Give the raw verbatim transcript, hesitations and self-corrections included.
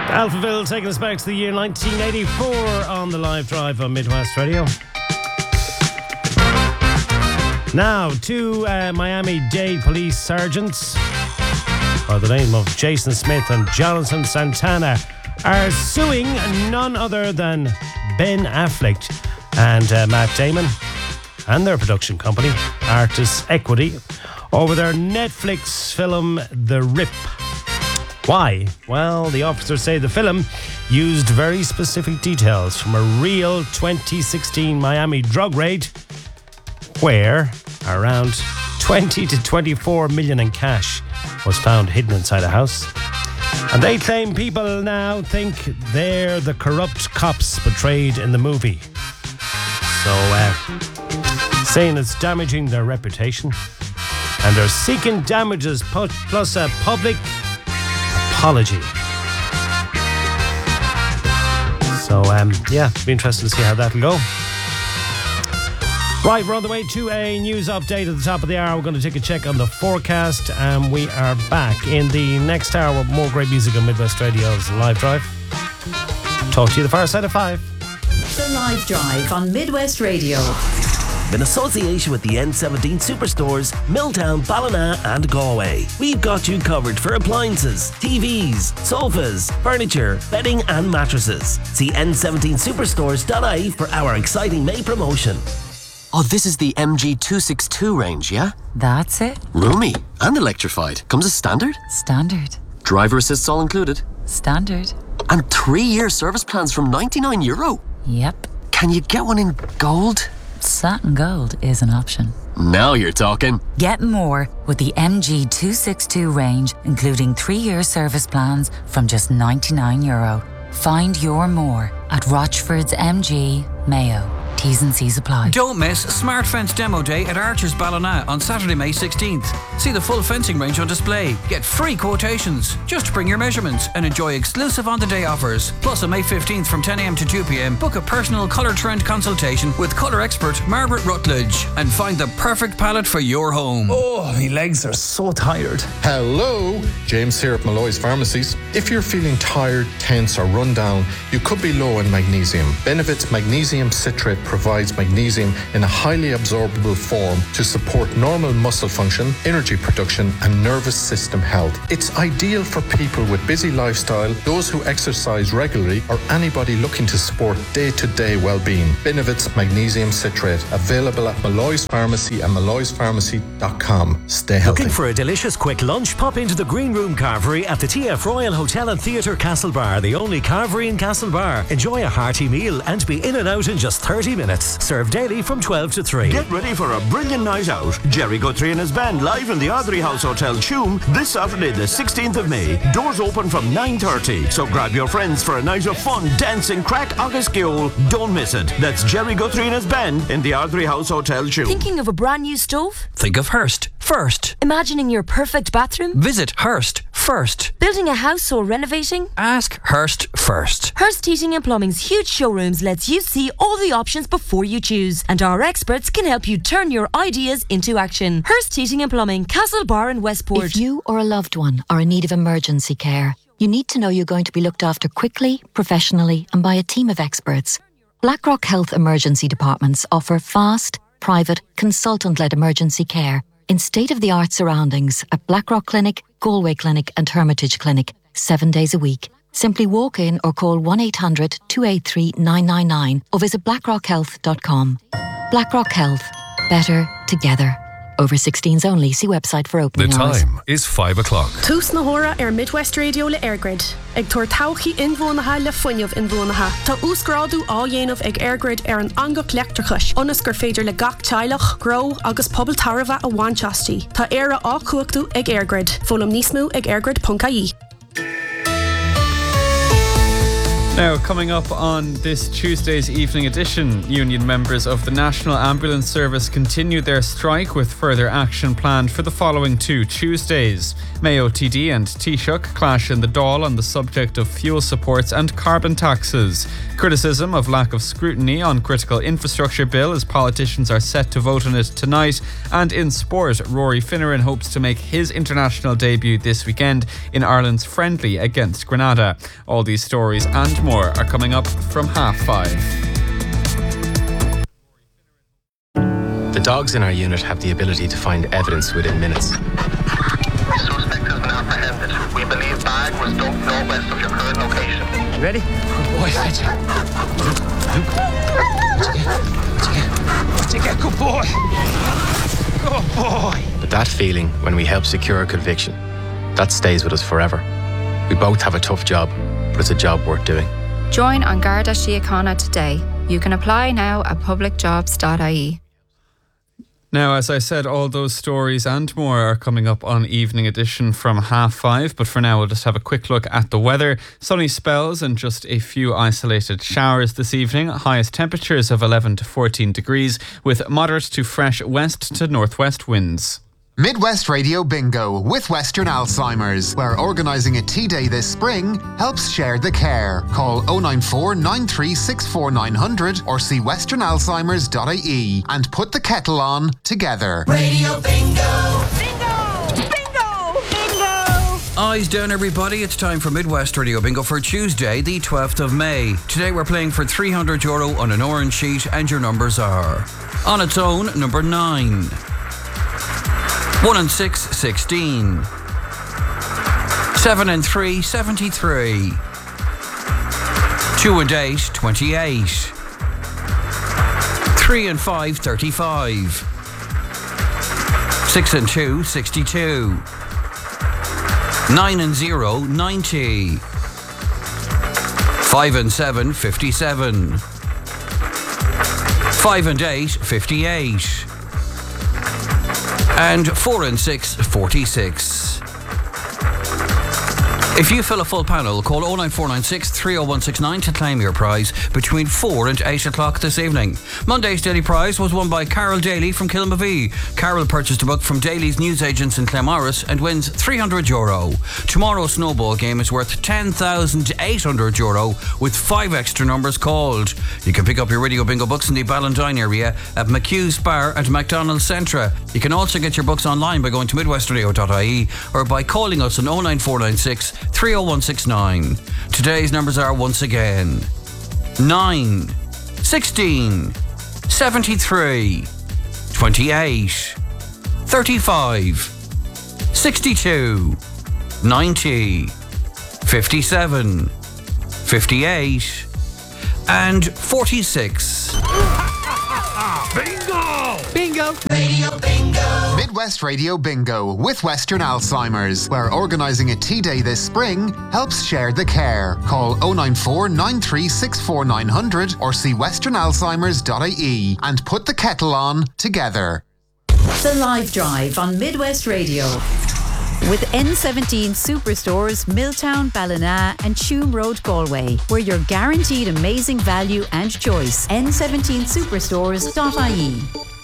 Alphaville taking us back to the year nineteen eighty-four on the live drive on Midwest Radio. Now, two uh, Miami-Dade police sergeants by the name of Jason Smith and Jonathan Santana are suing none other than Ben Affleck and uh, Matt Damon and their production company, Artis Equity, over their Netflix film The Rip. Why? Well, the officers say the film used very specific details from a real twenty sixteen Miami drug raid where around twenty to twenty-four million in cash was found hidden inside a house. And they claim people now think they're the corrupt cops portrayed in the movie. So, uh, saying it's damaging their reputation. And they're seeking damages plus a public apology. So, um, yeah, be interested to see how that'll go. Right, we're on the way to a news update at the top of the hour. We're going to take a check on the forecast, and we are back in the next hour with more great music on Midwest Radio's Live Drive. Talk to you the far side of five. The Live Drive on Midwest Radio. In association with the N seventeen Superstores, Milltown, Ballina and Galway. We've got you covered for appliances, T Vs, sofas, furniture, bedding and mattresses. See N seventeen superstores dot I E for our exciting May promotion. Oh, this is the M G two sixty-two range, yeah? That's it. Roomy and electrified. Comes as standard? Standard. Driver assists all included? Standard. And three-year service plans from ninety-nine euro? Yep. Can you get one in gold? Satin gold is an option. Now you're talking. Get more with the M G two sixty-two range, including three-year service plans from just ninety-nine euro. Find your more at Rochford's M G, Mayo. T's and C's apply. Don't miss Smart Fence Demo Day at Archer's Ballina on Saturday, May sixteenth. See the full fencing range on display. Get free quotations. Just bring your measurements and enjoy exclusive on-the-day offers. Plus on May fifteenth from ten a.m. to two p.m, book a personal colour trend consultation with colour expert Margaret Rutledge and find the perfect palette for your home. Oh, my legs are so tired. Hello, James here at Malloy's Pharmacies. If you're feeling tired, tense or run down, you could be low in magnesium. Benefit's magnesium citrate provides magnesium in a highly absorbable form to support normal muscle function, energy production and nervous system health. It's ideal for people with busy lifestyle, those who exercise regularly or anybody looking to support day-to-day well-being. Benefit's magnesium citrate, available at Malloy's Pharmacy and malloys pharmacy dot com. Stay healthy. Looking for a delicious quick lunch? Pop into the Green Room Carvery at the T F Royal Hotel and Theatre Castlebar, the only carvery in Castlebar. Enjoy a hearty meal and be in and out in just thirty minutes. Served daily from twelve to three. Get ready for a brilliant night out. Jerry Guthrie and his band live in the Ardrey House Hotel, Tuam, this Saturday the sixteenth of May. Doors open from nine thirty. So grab your friends for a night of fun, dancing, crack, agus giol. Don't miss it. That's Jerry Guthrie and his band in the Ardrey House Hotel, Tuam. Thinking of a brand new stove? Think of Hearst first. Imagining your perfect bathroom? Visit Hearst first. Building a house or renovating? Ask Hearst first. Hearst Heating and Plumbing's huge showrooms lets you see all the options before you choose, and our experts can help you turn your ideas into action. Hearst Heating and Plumbing, Castlebar and Westport. If you or a loved one are in need of emergency care, you need to know you're going to be looked after quickly, professionally and by a team of experts. Blackrock Health Emergency Departments offer fast, private, consultant-led emergency care in state-of-the-art surroundings at Blackrock Clinic, Galway Clinic and Hermitage Clinic, seven days a week. Simply walk in or call one eight hundred two eight three nine nine nine or visit blackrock health dot com. Blackrock Health. Better together. Over sixteens only. See website for opening The hours. time is five o'clock. Tús na hóra ar Midwest Radio le Airgrid. Ag tuair tauchaí inmhónatha le fuinneamh inmhónatha. Tá úsgrádu á dhéanamh ag Airgrid ar an angach leictrachais. Onas gur féidir le gach teilech, gro agus pobl tarva a bhainteastí. Tá éire á cuachtaú ag Airgrid. Fólam níos mó ag airgrid dot I E. Now, coming up on this Tuesday's evening edition, union members of the National Ambulance Service continue their strike with further action planned for the following two Tuesdays. Mayo T D and Taoiseach clash in the Dáil on the subject of fuel supports and carbon taxes. Criticism of lack of scrutiny on critical infrastructure bill as politicians are set to vote on it tonight. And in sport, Rory Finneran hopes to make his international debut this weekend in Ireland's friendly against Grenada. All these stories and more are coming up from half five. The dogs in our unit have the ability to find evidence within minutes. The suspect has been apprehended. We believe bag was dumped northwest of your current location. Ready? Good boy, Fetcher. Luke, Luke. What'd you get? What'd you get? Good boy. Good boy. But that feeling when we help secure a conviction, that stays with us forever. We both have a tough job, but it's a job worth doing. Join An Garda Síochána today. You can apply now at public jobs dot I E. Now, as I said, all those stories and more are coming up on Evening Edition from half five. But for now, we'll just have a quick look at the weather. Sunny spells and just a few isolated showers this evening. Highest temperatures of eleven to fourteen degrees with moderate to fresh west to northwest winds. Midwest Radio Bingo with Western Alzheimer's, where organising a tea day this spring helps share the care. Call oh nine four, nine three six four, nine hundred or see western alzheimers dot I E and put the kettle on together. Radio Bingo! Bingo! Bingo! Bingo! Eyes down, everybody. It's time for Midwest Radio Bingo for Tuesday, the twelfth of May. Today we're playing for three hundred euro on an orange sheet, and your numbers are: on its own, number nine. One and six, sixteen. Seven and three, seventy-three. Two and eight, twenty-eight. Three and five, thirty-five. Six and two, sixty-two. Nine and zero, ninety. Five and seven, fifty-seven. Five and eight, fifty-eight. And four and six, forty-six. If you fill a full panel, call oh nine four nine six, three oh one six nine to claim your prize between four and eight o'clock this evening. Monday's daily prize was won by Carol Daly from Kilmavie. Carol purchased a book from Daly's newsagents in Claremorris and wins three hundred euro. Tomorrow's snowball game is worth ten thousand eight hundred euro with five extra numbers called. You can pick up your Radio Bingo books in the Ballandine area at McHugh's Bar and McDonald's Centra. You can also get your books online by going to midwest radio dot I E or by calling us on oh nine four nine six, three oh one six nine. Today's numbers are once again nine, sixteen, seventy-three, twenty-eight, thirty-five, sixty-two, ninety, fifty-seven, fifty-eight, and forty-six. Bingo! Bingo! Radio Bingo! Midwest Radio Bingo with Western Alzheimer's, where organising a tea day this spring helps share the care. Call oh nine four, nine three six four, nine hundred or see western alzheimers dot I E and put the kettle on together. The Live Drive on Midwest Radio. With N seventeen Superstores, Milltown, Ballina and Tuam Road, Galway, where you're guaranteed amazing value and choice. N seventeen superstores dot I E.